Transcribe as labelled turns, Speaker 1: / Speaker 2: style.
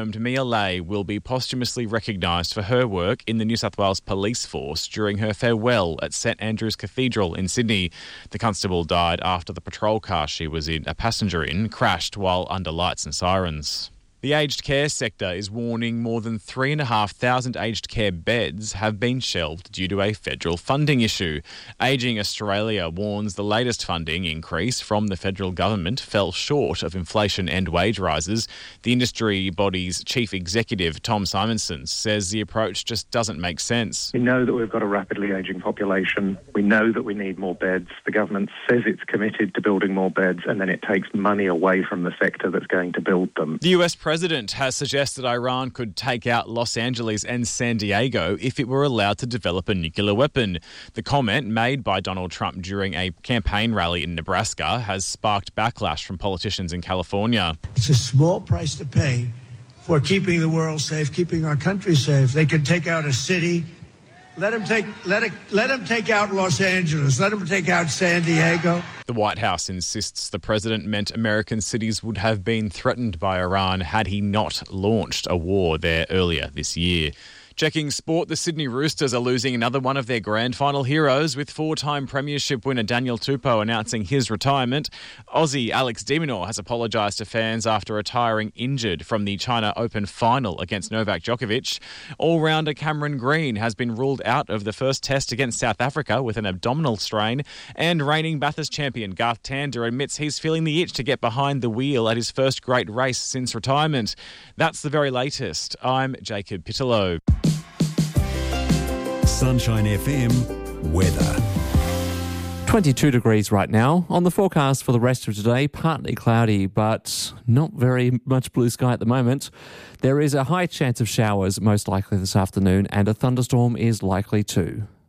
Speaker 1: Mia Lay will be posthumously recognised for her work in the New South Wales Police Force during her farewell at St Andrew's Cathedral in Sydney. The constable died after the patrol car she was a passenger in crashed while under lights and sirens. The aged care sector is warning more than 3,500 aged care beds have been shelved due to a federal funding issue. Ageing Australia warns the latest funding increase from the federal government fell short of inflation and wage rises. The industry body's chief executive, Tom Simonson, says the approach just doesn't make sense.
Speaker 2: We know that we've got a rapidly ageing population. We know that we need more beds. The government says it's committed to building more beds, and then it takes money away from the sector that's going to build them.
Speaker 1: The US President has suggested Iran could take out Los Angeles and San Diego if it were allowed to develop a nuclear weapon. The comment made by Donald Trump during a campaign rally in Nebraska has sparked backlash from politicians in California.
Speaker 3: It's a small price to pay for keeping the world safe, keeping our country safe. They could take out a city. Let them take out Los Angeles. Let them take out San Diego.
Speaker 1: The White House insists the president meant American cities would have been threatened by Iran had he not launched a war there earlier this year. Checking sport, the Sydney Roosters are losing another one of their grand final heroes, with four-time premiership winner Daniel Tupou announcing his retirement. Aussie Alex de Minaur has apologised to fans after retiring injured from the China Open final against Novak Djokovic. All-rounder Cameron Green has been ruled out of the first test against South Africa with an abdominal strain. And reigning Bathurst champion Garth Tander admits he's feeling the itch to get behind the wheel at his first great race since retirement. That's the very latest. I'm Jacob Pitalow.
Speaker 4: Sunshine FM weather.
Speaker 5: 22 degrees right now. On the forecast for the rest of today, partly cloudy, but not very much blue sky at the moment. There is a high chance of showers, most likely this afternoon, and a thunderstorm is likely too.